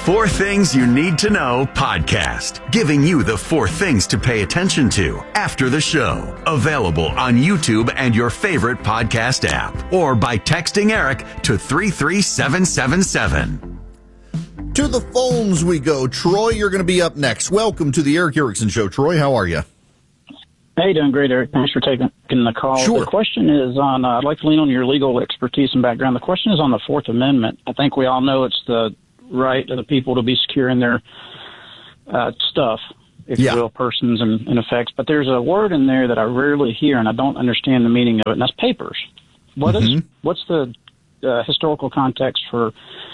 Four Things You Need to Know podcast, giving you the four things to pay attention to after the show. Available on YouTube and your favorite podcast app, or by texting Eric to 33777. To the phones we go. Troy, you're going to be up next. Welcome to the Eric Erickson Show. Troy, how are you? Hey, doing great, Eric. Thanks for taking the call. Sure. The question is on, I'd like to lean on your legal expertise and background. The question is on the Fourth Amendment. I think we all know it's the right of the people to be secure in their stuff, if you will, persons and effects. But there's a word in there that I rarely hear, and I don't understand the meaning of it, and that's papers. What's the historical context for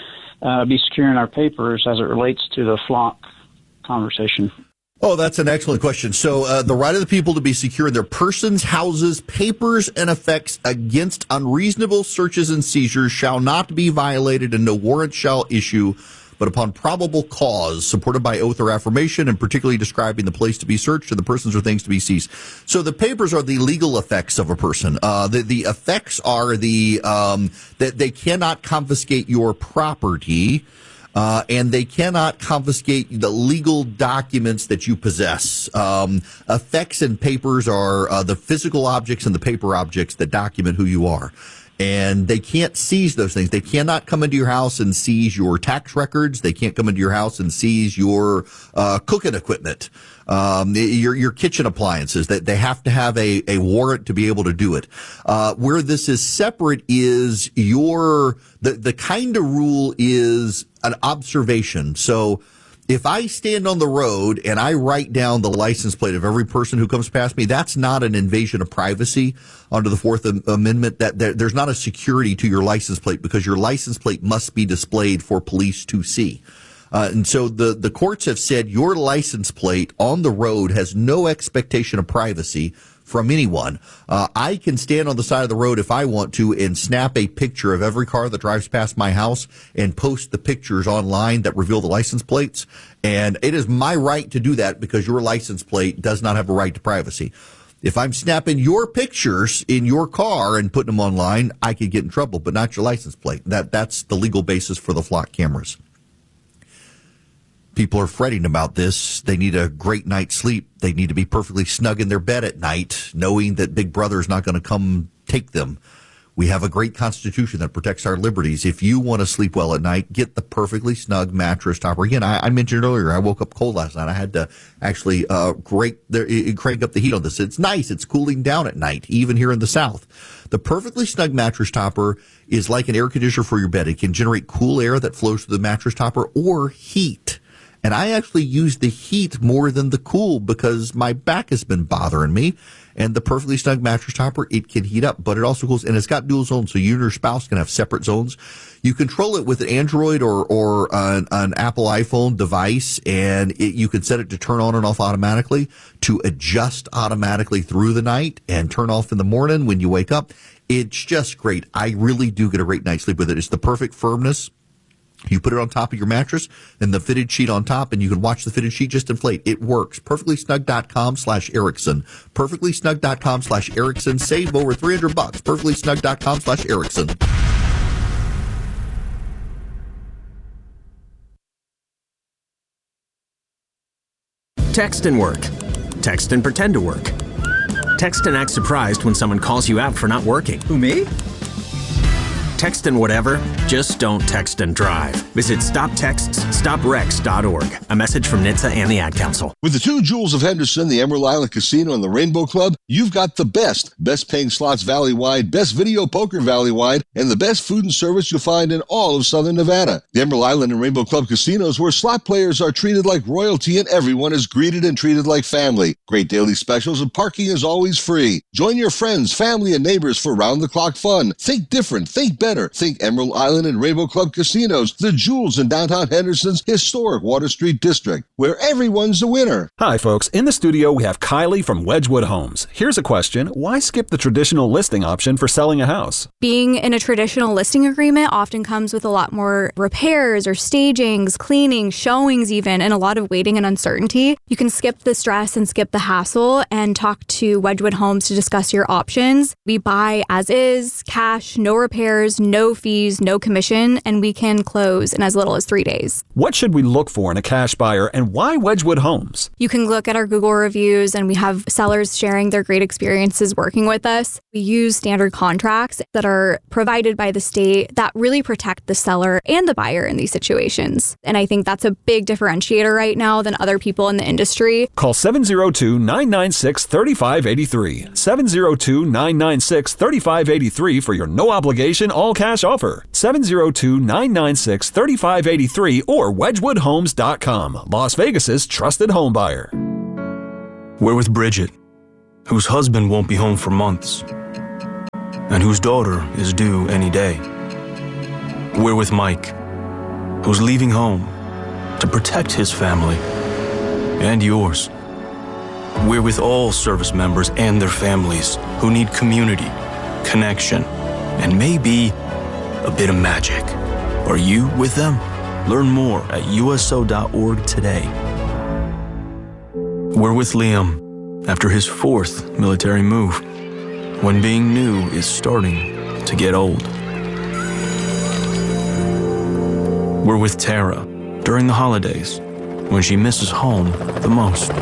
be secure in our papers as it relates to the flock conversation? Oh, that's an excellent question. So the right of the people to be secure in their persons, houses, papers, and effects against unreasonable searches and seizures shall not be violated, and no warrant shall issue, but upon probable cause, supported by oath or affirmation, and particularly describing the place to be searched and the persons or things to be seized. So the papers are the legal effects of a person. The effects are that they cannot confiscate your property. And they cannot confiscate the legal documents that you possess. Effects and papers are the physical objects and the paper objects that document who you are. And they can't seize those things. They cannot come into your house and seize your tax records. They can't come into your house and seize your cooking equipment, your kitchen appliances. They have to have a warrant to be able to do it. Where this is separate is the kind of rule is an observation. So if I stand on the road and I write down the license plate of every person who comes past me, that's not an invasion of privacy under the Fourth Amendment. There's not a security to your license plate because your license plate must be displayed for police to see. And so the courts have said your license plate on the road has no expectation of privacy from anyone. I can stand on the side of the road if I want to and snap a picture of every car that drives past my house and post the pictures online that reveal the license plates. And it is my right to do that because your license plate does not have a right to privacy. If I'm snapping your pictures in your car and putting them online, I could get in trouble, but not your license plate. That's the legal basis for the flock cameras. People are fretting about this. They need a great night's sleep. They need to be perfectly snug in their bed at night, knowing that Big Brother is not going to come take them. We have a great Constitution that protects our liberties. If you want to sleep well at night, get the perfectly snug mattress topper. Again, I mentioned earlier, I woke up cold last night. I had to actually crank up the heat on this. It's nice. It's cooling down at night, even here in the South. The perfectly snug mattress topper is like an air conditioner for your bed. It can generate cool air that flows through the mattress topper or heat. And I actually use the heat more than the cool because my back has been bothering me. And the perfectly snug mattress topper, it can heat up, but it also cools, and it's got dual zones, so you and your spouse can have separate zones. You control it with an Android or an Apple iPhone device, and you can set it to turn on and off automatically, to adjust automatically through the night and turn off in the morning when you wake up. It's just great. I really do get a great night's sleep with it. It's the perfect firmness. You put it on top of your mattress and the fitted sheet on top, and you can watch the fitted sheet just inflate. It works. PerfectlySnug.com/Erickson. PerfectlySnug.com/Erickson. Save over $300. PerfectlySnug.com/Erickson. Text and work. Text and pretend to work. Text and act surprised when someone calls you out for not working. Who, me? Text and whatever, just don't text and drive. Visit StopTextsStopWrecks.org. A message from NHTSA and the Ad Council. With the two jewels of Henderson, the Emerald Island Casino and the Rainbow Club, you've got the best paying slots valley-wide, best video poker valley-wide, and the best food and service you'll find in all of Southern Nevada. The Emerald Island and Rainbow Club casinos, where slot players are treated like royalty and everyone is greeted and treated like family. Great daily specials and parking is always free. Join your friends, family, and neighbors for round-the-clock fun. Think different, think better. Think Emerald Island and Rainbow Club Casinos, the jewels in downtown Henderson's historic Water Street district, where everyone's a winner. Hi, folks. In the studio, we have Kylie from Wedgwood Homes. Here's a question. Why skip the traditional listing option for selling a house? Being in a traditional listing agreement often comes with a lot more repairs or stagings, cleaning, showings even, and a lot of waiting and uncertainty. You can skip the stress and skip the hassle and talk to Wedgwood Homes to discuss your options. We buy as is, cash, no repairs, no fees, no commission, and we can close in as little as 3 days. What should we look for in a cash buyer, and why Wedgwood Homes? You can look at our Google reviews, and we have sellers sharing their great experiences working with us. We use standard contracts that are provided by the state that really protect the seller and the buyer in these situations. And I think that's a big differentiator right now than other people in the industry. Call 702-996-3583. 702-996-3583 for your no-obligation all-cash offer. 702-996-3583 or WedgwoodHomes.com, Las Vegas's trusted home buyer. We're with Bridget, whose husband won't be home for months, and whose daughter is due any day. We're with Mike, who's leaving home to protect his family and yours. We're with all service members and their families who need community, connection, and maybe a bit of magic. Are you with them? Learn more at USO.org today. We're with Liam after his 4th military move, when being new is starting to get old. We're with Tara during the holidays, when she misses home the most.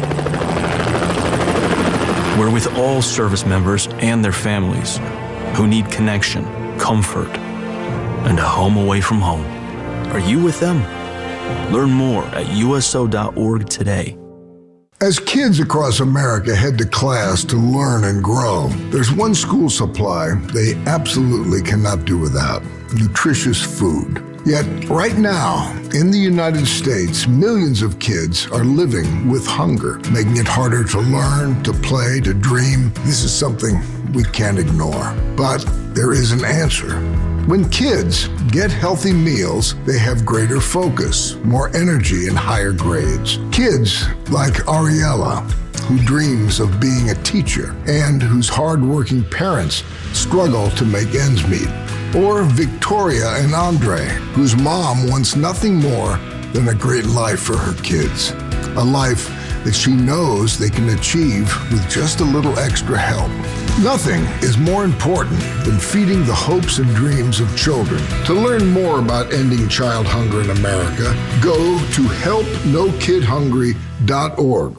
We're with all service members and their families who need connection, comfort, and a home away from home. Are you with them? Learn more at USO.org today. As kids across America head to class to learn and grow, there's one school supply they absolutely cannot do without: nutritious food. Yet, right now, in the United States, millions of kids are living with hunger, making it harder to learn, to play, to dream. This is something we can't ignore. But there is an answer. When kids get healthy meals, they have greater focus, more energy, and higher grades. Kids like Ariella, who dreams of being a teacher and whose hardworking parents struggle to make ends meet. Or Victoria and Andre, whose mom wants nothing more than a great life for her kids. A life that she knows they can achieve with just a little extra help. Nothing is more important than feeding the hopes and dreams of children. To learn more about ending child hunger in America, go to helpnokidhungry.org.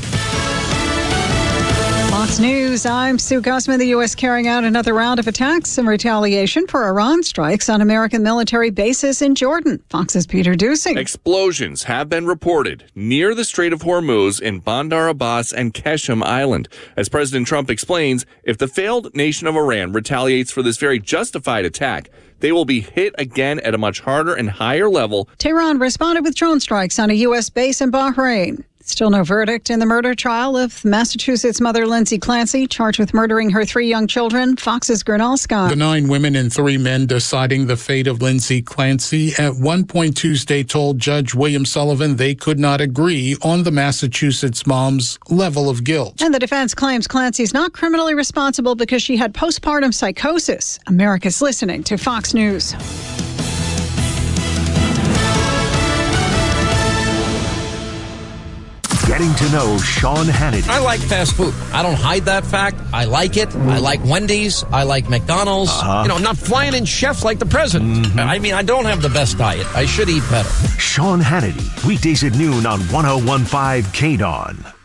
Fox News, I'm Sue Guzman. The U.S. carrying out another round of attacks in retaliation for Iran strikes on American military bases in Jordan. Fox's Peter Dusing. Explosions have been reported near the Strait of Hormuz in Bandar Abbas and Qeshm Island. As President Trump explains, if the failed nation of Iran retaliates for this very justified attack, they will be hit again at a much harder and higher level. Tehran responded with drone strikes on a U.S. base in Bahrain. Still no verdict in the murder trial of Massachusetts mother Lindsay Clancy, charged with murdering her 3 young children. Fox's Gernal Scott. The 9 women and 3 men deciding the fate of Lindsay Clancy at one point Tuesday told Judge William Sullivan they could not agree on the Massachusetts mom's level of guilt. And the defense claims Clancy's not criminally responsible because she had postpartum psychosis. America's listening to Fox News. Getting to know Sean Hannity. I like fast food. I don't hide that fact. I like it. I like Wendy's. I like McDonald's. You know, I'm not flying in chefs like the president. I mean, I don't have the best diet. I should eat better. Sean Hannity, weekdays at noon on 101.5 KDON.